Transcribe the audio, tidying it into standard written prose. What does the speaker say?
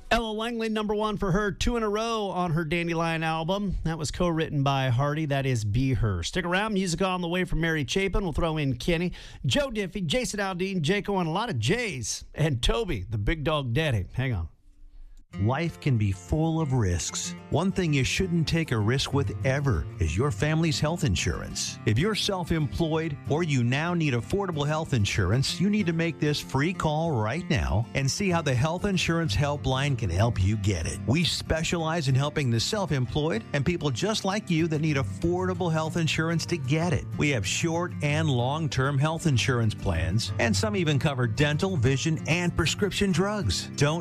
Ella Langley, number one for her, 2 in a row on her Dandelion album. That was co-written by Hardy. That is Be Her. Stick around. Music on the way from Mary Chapin. We'll throw in Kenny, Joe Diffie, Jason Aldean, Jaco, and a lot of J's. And Toby, the big dog daddy. Hang on. Life can be full of risks. One thing you shouldn't take a risk with ever is your family's health insurance. If you're self-employed or you now need affordable health insurance, you need to make this free call right now and see how the Health Insurance Helpline can help you get it. We specialize in helping the self-employed and people just like you that need affordable health insurance to get it. We have short and long-term health insurance plans, and some even cover dental, vision, and prescription drugs. Don't